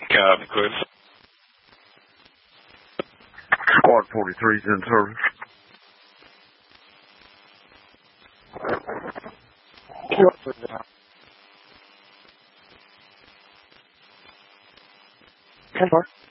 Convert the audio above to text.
Copy, Cliff. Squad 43 is in service. Ten 4.